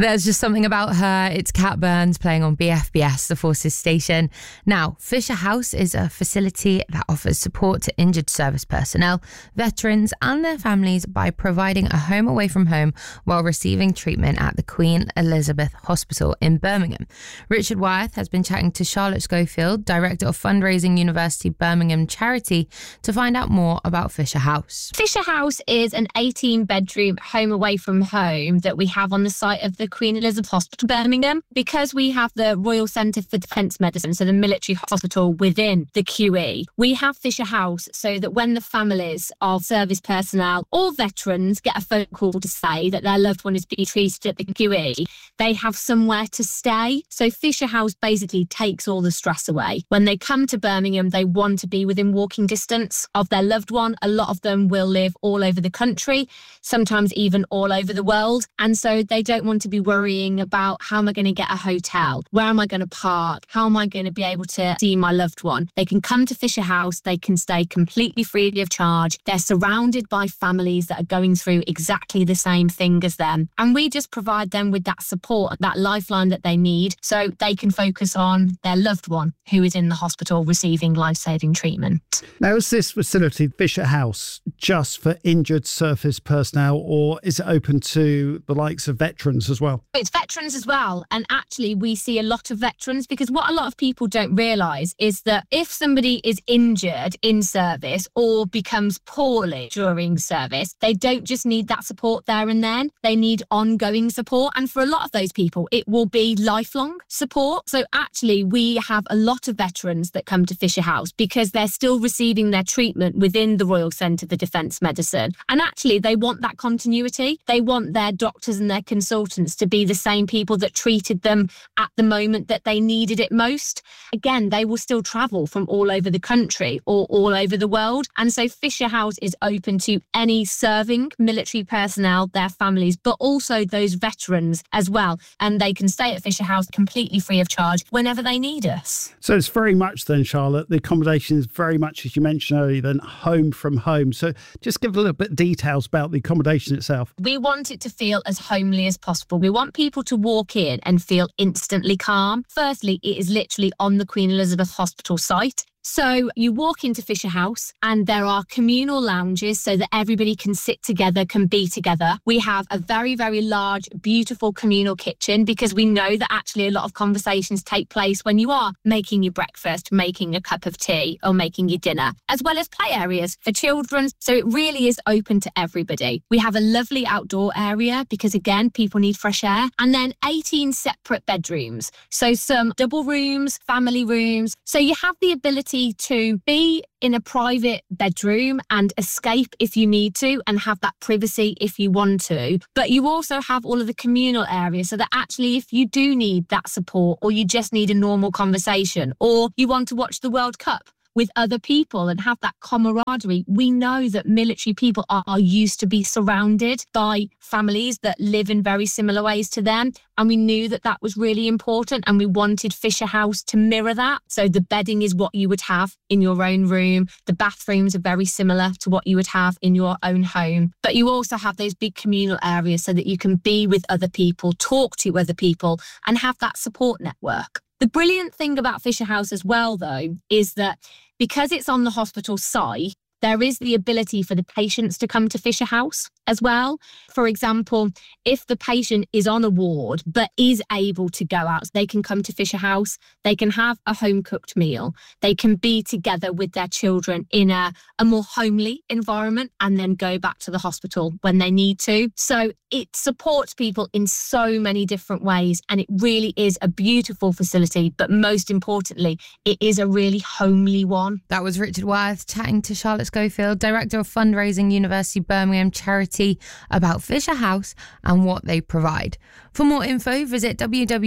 There's Just Something About Her. It's Cat Burns playing on BFBS, the Forces station. Now, Fisher House is a facility that offers support to injured service personnel, veterans and their families by providing a home away from home while receiving treatment at the Queen Elizabeth Hospital in Birmingham. Richard Wyeth has been chatting to Charlotte Schofield, Director of Fundraising, University Birmingham Charity, to find out more about Fisher House. Fisher House is an 18-bedroom home away from home that we have on the site of the Queen Elizabeth Hospital, Birmingham. Because we have the Royal Centre for Defence Medicine, so the military hospital within the QE, we have Fisher House so that when the families of service personnel or veterans get a phone call to say that their loved one is being treated at the QE, they have somewhere to stay. So Fisher House basically takes all the stress away. When they come to Birmingham, they want to be within walking distance of their loved one. A lot of them will live all over the country, sometimes even all over the world. And so they don't want to be worrying about how am I going to get a hotel? Where am I going to park? How am I going to be able to see my loved one? They can come to Fisher House. They can stay completely free of charge. They're surrounded by families that are going through exactly the same thing as them. And we just provide them with that support, that lifeline that they need so they can focus on their loved one who is in the hospital receiving life-saving treatment. Now, is this facility, Fisher House, just for injured service personnel, or is it open to the likes of veterans as well? It's veterans as well. And actually, we see a lot of veterans because what a lot of people don't realise is that if somebody is injured in service or becomes poorly during service, they don't just need that support there and then. They need ongoing support. And for a lot of those people, it will be lifelong support. So actually, we have a lot of veterans that come to Fisher House because they're still receiving their treatment within the Royal Centre for Defence Medicine. And actually, they want that continuity. They want their doctors and their consultants to be the same people that treated them at the moment that they needed it most. Again, they will still travel from all over the country or all over the world. And so Fisher House is open to any serving military personnel, their families, but also those veterans as well. And they can stay at Fisher House completely free of charge whenever they need us. So it's very much then, Charlotte, the accommodation is very much, as you mentioned earlier, then home from home. So just give a little bit of details about the accommodation itself. We want it to feel as homely as possible. We want people to walk in and feel instantly calm. Firstly, it is literally on the Queen Elizabeth Hospital site. So you walk into Fisher House and there are communal lounges so that everybody can sit together, can be together. We have a very, very large, beautiful communal kitchen because we know that actually a lot of conversations take place when you are making your breakfast, making a cup of tea or making your dinner, as well as play areas for children. So it really is open to everybody. We have a lovely outdoor area because, again, people need fresh air. And then 18 separate bedrooms. So some double rooms, family rooms. So you have the ability to be in a private bedroom and escape if you need to and have that privacy if you want to. But you also have all of the communal areas so that actually if you do need that support or you just need a normal conversation or you want to watch the World Cup with other people and have that camaraderie. We know that military people are used to be surrounded by families that live in very similar ways to them. And we knew that that was really important and we wanted Fisher House to mirror that. So the bedding is what you would have in your own room. The bathrooms are very similar to what you would have in your own home. But you also have those big communal areas so that you can be with other people, talk to other people and have that support network. The brilliant thing about Fisher House as well, though, is that because it's on the hospital site, there is the ability for the patients to come to Fisher House as well. For example, if the patient is on a ward but is able to go out, they can come to Fisher House, they can have a home-cooked meal, they can be together with their children in a more homely environment and then go back to the hospital when they need to. So it supports people in so many different ways and it really is a beautiful facility, but most importantly, it is a really homely one. That was Richard Wyeth chatting to Charlotte Schofield, Director of Fundraising, University Birmingham Charity, about Fisher House and what they provide. For more info, visit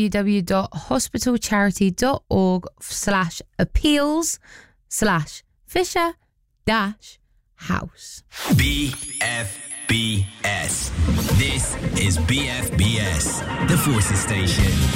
www.hospitalcharity.org/appeals/Fisher-House. BFBS. This is BFBS, the Forces Station.